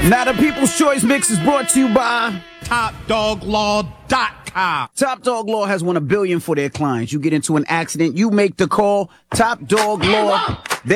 Now the People's Choice Mix is brought to you by TopDogLaw.com. Top Dog Law has won $1 billion for their clients. You get into an accident, you make the call. Top Dog Law.